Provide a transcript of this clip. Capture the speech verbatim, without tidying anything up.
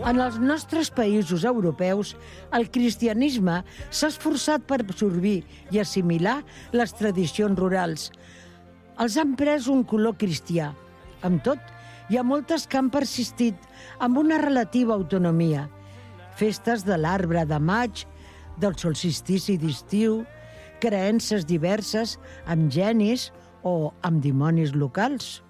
En els nostres països europeus, el cristianisme s'ha esforçat per absorbir i assimilar les tradicions rurals. Els han pres un color cristià. Amb tot, hi ha moltes que han persistit amb una relativa autonomia. Festes de l'arbre de maig, del solstici d'estiu, creences diverses amb genis o amb dimonis locals.